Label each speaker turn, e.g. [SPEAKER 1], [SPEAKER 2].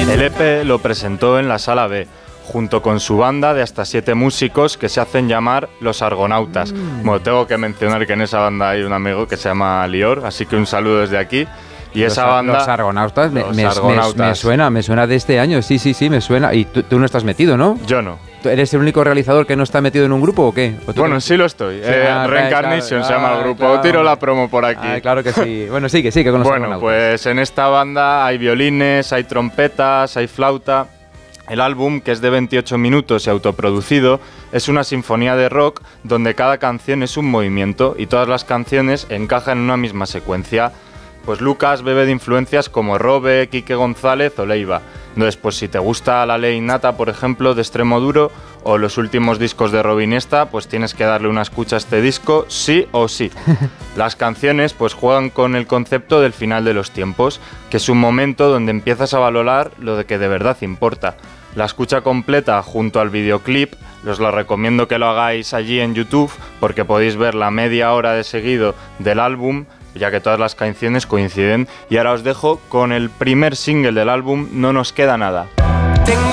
[SPEAKER 1] El EP lo presentó en la Sala B, junto con su banda de hasta 7 músicos que se hacen llamar Los Argonautas. Bueno, tengo que mencionar que en esa banda hay un amigo que se llama Lior, así que un saludo desde aquí. Y esa banda...
[SPEAKER 2] Los Argonautas, me suena de este año, sí, me suena. Y tú no estás metido, ¿no?
[SPEAKER 1] Yo no.
[SPEAKER 2] ¿Eres el único realizador que no está metido en un grupo o qué?
[SPEAKER 1] Bueno, sí lo estoy. Reincarnation se llama el grupo. Tiro la promo por aquí.
[SPEAKER 2] Claro que sí. Bueno, sí, que con los
[SPEAKER 1] Bueno, pues en esta banda hay violines, hay trompetas, hay flauta. El álbum, que es de 28 minutos y autoproducido, es una sinfonía de rock donde cada canción es un movimiento y todas las canciones encajan en una misma secuencia. Pues Lucas bebe de influencias como Robe, Quique González o Leiva. Entonces, pues si te gusta La Ley Innata, por ejemplo, de Extremo Duro, o los últimos discos de Robin Iniesta, pues tienes que darle una escucha a este disco, sí o sí. Las canciones pues juegan con el concepto del final de los tiempos, que es un momento donde empiezas a valorar lo de que de verdad importa. La escucha completa junto al videoclip, os lo recomiendo que lo hagáis allí en YouTube, porque podéis ver la media hora de seguido del álbum, ya que todas las canciones coinciden. Y ahora os dejo con el primer single del álbum, No nos queda nada.
[SPEAKER 3] Tengo